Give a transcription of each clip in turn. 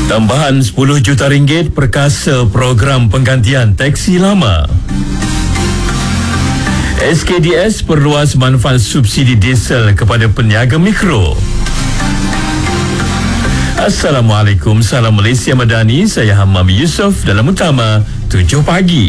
Tambahan 10 juta ringgit perkasa program penggantian teksi lama. SKDS perluas manfaat subsidi diesel kepada peniaga mikro. Assalamualaikum, salam Malaysia Madani. Saya Hammam Yusof dalam utama 7 pagi.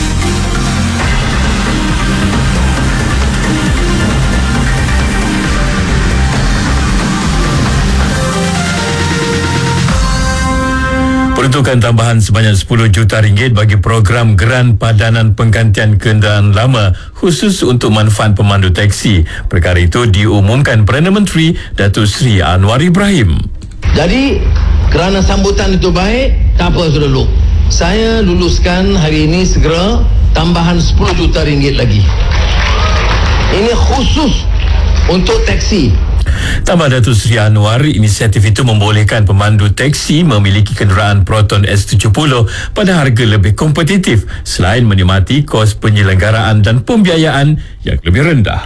Peruntukan tambahan sebanyak 10 juta ringgit bagi program geran padanan penggantian kenderaan lama khusus untuk manfaat pemandu teksi. Perkara itu diumumkan Perdana Menteri Datuk Seri Anwar Ibrahim. Jadi kerana sambutan itu baik, tak apa sudah dulu. Saya luluskan hari ini segera tambahan 10 juta ringgit lagi. Ini khusus untuk teksi. Tambah Datuk Seri Anwar, inisiatif itu membolehkan pemandu teksi memiliki kenderaan Proton S70 pada harga lebih kompetitif selain menikmati kos penyelenggaraan dan pembiayaan yang lebih rendah.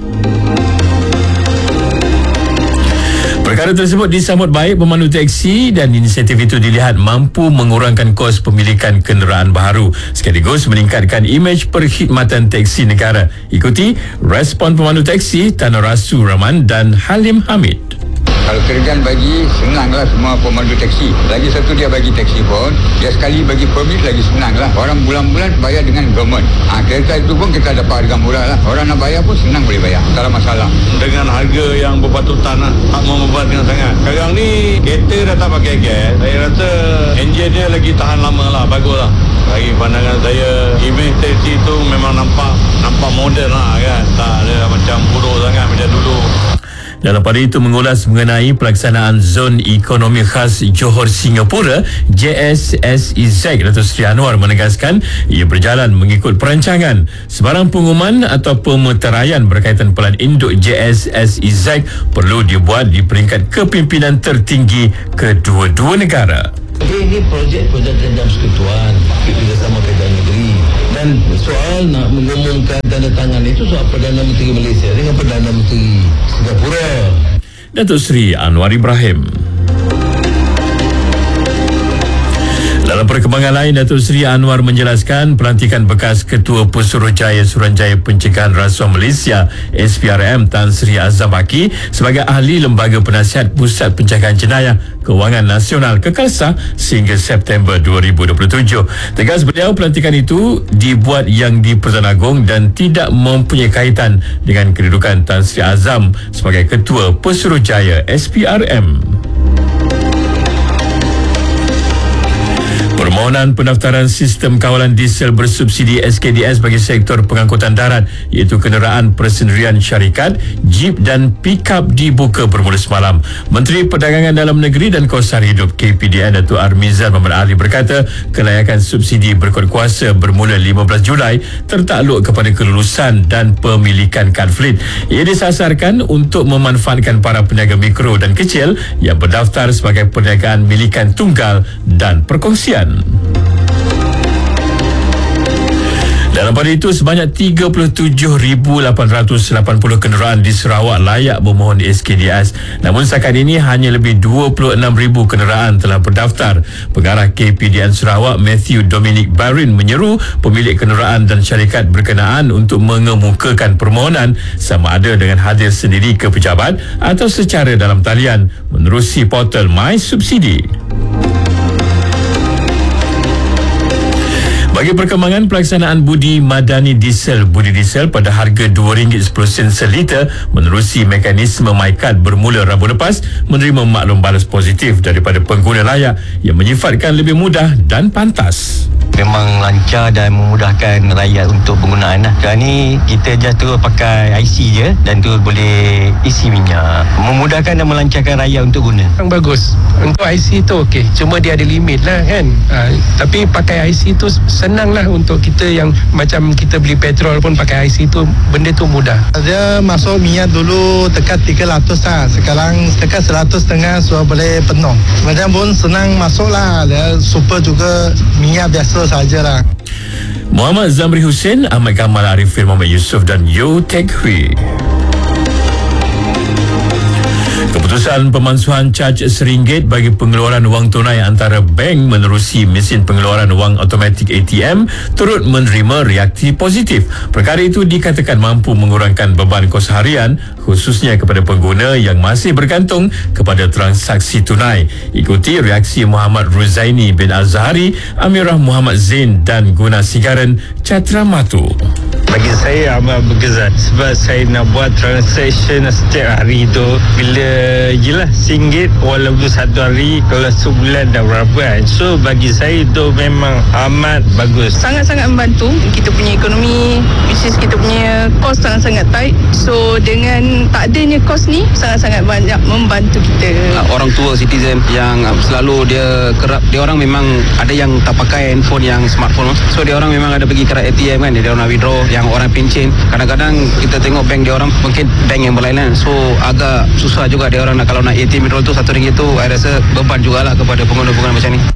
Perkara tersebut disambut baik pemandu teksi dan inisiatif itu dilihat mampu mengurangkan kos pemilikan kenderaan baharu sekaligus meningkatkan imej perkhidmatan teksi negara. Ikuti respon pemandu teksi Tan Rasu Rahman dan Halim Hamid. Kalau kerjaan bagi, senanglah semua pemandu teksi. Lagi satu dia bagi teksi pun, dia sekali bagi permit lagi senanglah. Orang bulan-bulan bayar dengan government. Kereta itu pun kita dapat harga murah lah. Orang nak bayar pun senang boleh bayar. Tak ada masalah. Dengan harga yang berpatutan lah, tak membebankan sangat. Sekarang ni kereta dah tak pakai gas. Saya rasa enjin dia lagi tahan lama lah, bagus lah. Bagi pandangan saya, imej teksi tu memang nampak moden lah kan. Tak ada macam buruk sangat macam dulu. Dalam pada itu mengulas mengenai pelaksanaan Zon Ekonomi Khas Johor Singapura JSSEZ, Datuk Seri Anwar menegaskan ia berjalan mengikut perancangan. Sebarang pengumuman atau pemeteraian berkaitan pelan induk JSSEZ perlu dibuat di peringkat kepimpinan tertinggi kedua-dua negara. Ini projek-projek kerajaan persekutuan, kerjasama kerajaan negeri, dan soal nak mengumumkan tanda tangan itu soal Perdana Menteri Malaysia dengan Perdana Menteri Singapura. Datuk Seri Anwar Ibrahim. Dalam perkembangan lain, Datuk Seri Anwar menjelaskan pelantikan bekas Ketua Pesuruhjaya Suruhanjaya Pencegahan Rasuah Malaysia SPRM Tan Sri Azam Baki sebagai ahli Lembaga Penasihat Pusat Pencegahan Jenayah Kewangan Nasional kekal sah sehingga September 2027. Tegas beliau, pelantikan itu dibuat yang di-Persatuan Agong dan tidak mempunyai kaitan dengan kedudukan Tan Sri Azam sebagai Ketua Pesuruhjaya SPRM. Permohonan pendaftaran sistem kawalan diesel bersubsidi SKDS bagi sektor pengangkutan darat iaitu kenderaan persendirian syarikat, jeep dan pick-up dibuka bermula semalam. Menteri Perdagangan Dalam Negeri dan Kawasan Hidup KPDN Datuk Armizan Muhammad Ali berkata kelayakan subsidi berkod kuasa bermula 15 Julai tertakluk kepada kelulusan dan pemilikan kad fleet. Ia disasarkan untuk memanfaatkan para peniaga mikro dan kecil yang berdaftar sebagai perniagaan milikan tunggal dan perkongsian. Dalam pada itu, sebanyak 37,880 kenderaan di Sarawak layak bermohon di SKDS. Namun setakat ini hanya lebih 26,000 kenderaan telah berdaftar. Pengarah KPDN Sarawak Matthew Dominic Barin menyeru pemilik kenderaan dan syarikat berkenaan untuk mengemukakan permohonan sama ada dengan hadir sendiri ke pejabat atau secara dalam talian menerusi portal My Subsidi. Bagi perkembangan pelaksanaan budi madani diesel, budi diesel pada harga RM2.10 seliter menerusi mekanisme MyCard bermula Rabu lepas menerima maklum balas positif daripada pengguna layak yang menyifatkan lebih mudah dan pantas. Memang lancar dan memudahkan rakyat untuk penggunaan lah. Sekarang ni kita just terus pakai IC je dan terus boleh isi minyak. Memudahkan dan melancarkan rakyat untuk guna. Yang bagus. Untuk IC tu okey. Cuma dia ada limit lah kan. Tapi pakai IC tu senang lah untuk kita yang macam kita beli petrol pun pakai IC tu, benda tu mudah. Dia masuk minyak dulu tekan 300 lah. Sekarang tekan 100.5 sudah boleh penuh. Macam pun senang masuk lah. Dia super juga minyak biasa sajalah. Muhammad Zamri Hussein, Ahmad Kamal, Arifin Muhammad Yusof dan Yo Tek Hui. Keputusan pemansuhan caj RM1 bagi pengeluaran wang tunai antara bank menerusi mesin pengeluaran wang automatik ATM turut menerima reaksi positif. Perkara itu dikatakan mampu mengurangkan beban kos harian khususnya kepada pengguna yang masih bergantung kepada transaksi tunai. Ikuti reaksi Muhammad Ruzaini bin Azhari, Amirah Muhammad Zain dan Guna Sigaran Catra Matu. Bagi saya amat berkesan sebab saya nak buat transaction setiap hari tu. Bila jelas RM1 walaupun satu hari, kalau sebulan dah berapa kan. So bagi saya itu memang amat bagus. Sangat-sangat membantu kita punya ekonomi, which is kita punya kos sangat-sangat tight. So dengan tak adanya kos ni sangat-sangat banyak membantu kita. Orang tua citizen yang selalu dia kerap, dia orang memang ada yang tak pakai handphone yang smartphone. So dia orang memang ada pergi kerat ATM kan, dia orang nak withdraw. Yang orang pencen, kadang-kadang kita tengok bank dia orang mungkin bank yang berlainan. So agak susah juga dia orang nak, kalau nak ATM withdrawal tu RM1 tu, saya rasa beban jugalah kepada pengguna-pengguna macam ni.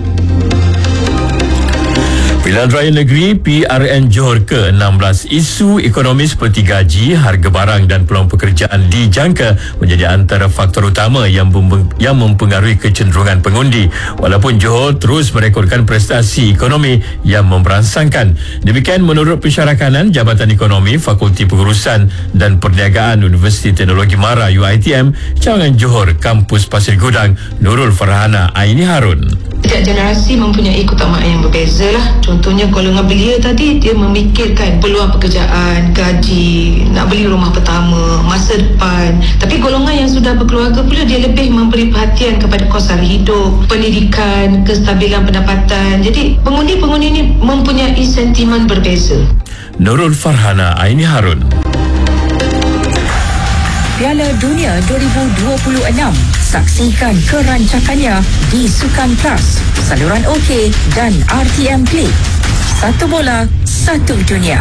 Pilihan Raya Negeri PRN Johor ke-16, isu ekonomi seperti gaji, harga barang dan peluang pekerjaan dijangka menjadi antara faktor utama yang mempengaruhi kecenderungan pengundi. Walaupun Johor terus merekodkan prestasi ekonomi yang memberangsangkan. Demikian menurut Pensyarakanan Jabatan Ekonomi Fakulti Pengurusan dan Perniagaan Universiti Teknologi Mara UiTM, Cawangan Johor, Kampus Pasir Gudang, Nurul Farhana Aini Harun. Setiap generasi mempunyai keutamaan yang berbeza lah. Contohnya golongan belia tadi, dia memikirkan peluang pekerjaan, gaji, nak beli rumah pertama, masa depan. Tapi golongan yang sudah berkeluarga pula, dia lebih memberi perhatian kepada kos sara hidup, pendidikan, kestabilan pendapatan. Jadi pengundi-pengundi ini mempunyai sentimen berbeza. Nurul Farhana Aini Harun. Piala Dunia 2026. Saksikan kerancakannya di Sukan Plus, saluran OK dan RTM Play. Satu bola, satu dunia.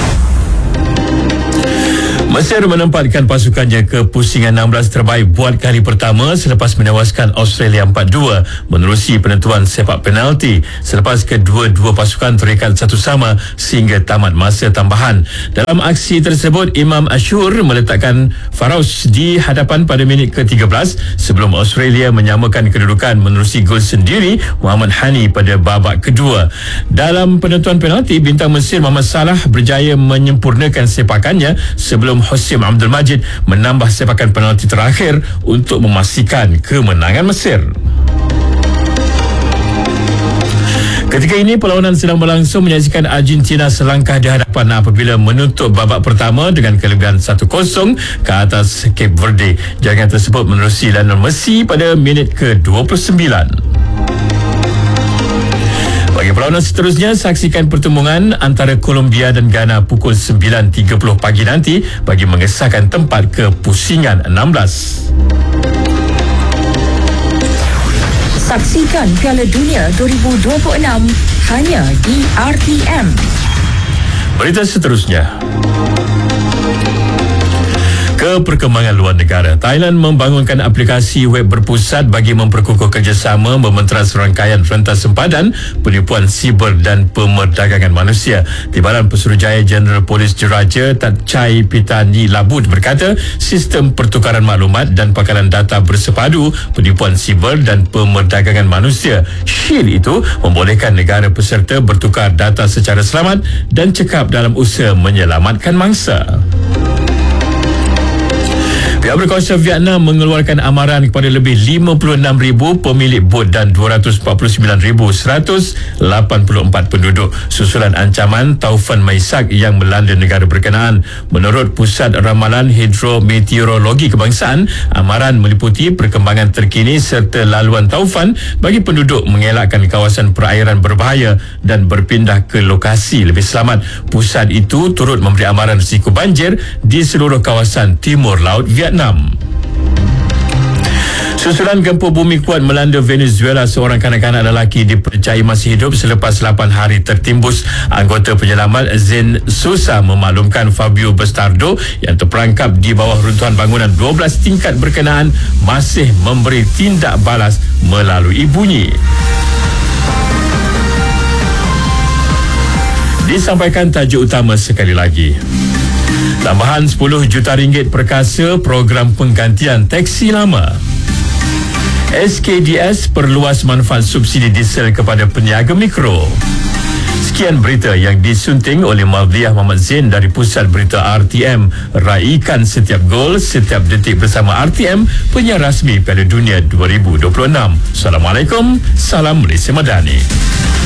Mesir menempatkan pasukannya ke pusingan 16 terbaik buat kali pertama selepas menewaskan Australia 4-2 menerusi penentuan sepak penalti selepas kedua-dua pasukan terikat satu sama sehingga tamat masa tambahan. Dalam aksi tersebut, Imam Ashur meletakkan Faraus di hadapan pada minit ke-13 sebelum Australia menyamakan kedudukan menerusi gol sendiri Muhammad Hani pada babak kedua. Dalam penentuan penalti, bintang Mesir Muhammad Salah berjaya menyempurnakan sepakannya sebelum Hossein Abdul Majid menambah sepakan penalti terakhir untuk memastikan kemenangan Mesir. Ketika ini, perlawanan sedang berlangsung menyaksikan Argentina selangkah di hadapan apabila menutup babak pertama dengan kelebihan 1-0 ke atas Cape Verde. Jaringan tersebut menerusi Lionel Messi pada minit ke-29. Bagi perlawanan seterusnya, saksikan pertembungan antara Colombia dan Ghana pukul 9.30 pagi nanti bagi mengesahkan tempat ke pusingan 16. Saksikan Piala Dunia 2026 hanya di RTM. Berita seterusnya. Ke perkembangan luar negara, Thailand membangunkan aplikasi web berpusat bagi memperkukuh kerjasama mementera serangkaian rentas sempadan, penipuan siber dan pemerdagangan manusia. Timbalan Pesuruhjaya Jeneral Polis Diraja Tan Chai Pitani Labud berkata, sistem pertukaran maklumat dan pakaran data bersepadu, penipuan siber dan pemerdagangan manusia SHIELD itu membolehkan negara peserta bertukar data secara selamat dan cekap dalam usaha menyelamatkan mangsa. Pihak berkuasa Vietnam mengeluarkan amaran kepada lebih 56,000 pemilik bot dan 249,184 penduduk susulan ancaman taufan Maisak yang melanda negara berkenaan. Menurut Pusat Ramalan Hidrometeorologi Kebangsaan, amaran meliputi perkembangan terkini serta laluan taufan bagi penduduk mengelakkan kawasan perairan berbahaya dan berpindah ke lokasi lebih selamat. Pusat itu turut memberi amaran risiko banjir di seluruh kawasan timur laut Vietnam. Susulan gempa bumi kuat melanda Venezuela, seorang kanak-kanak lelaki dipercayai masih hidup selepas 8 hari tertimbus. Anggota penyelamat Zen Sosa memaklumkan Fabio Bastardo yang terperangkap di bawah runtuhan bangunan 12 tingkat berkenaan masih memberi tindak balas melalui bunyi. Disampaikan tajuk utama sekali lagi. Tambahan 10 juta ringgit perkasa program penggantian teksi lama. SKDS perluas manfaat subsidi diesel kepada peniaga mikro. Sekian berita yang disunting oleh Malviah Muhammad Zain dari Pusat Berita RTM. Raikan setiap gol, setiap detik bersama RTM, penyiar rasmi Piala Dunia 2026. Assalamualaikum, salam Malaysia Madani.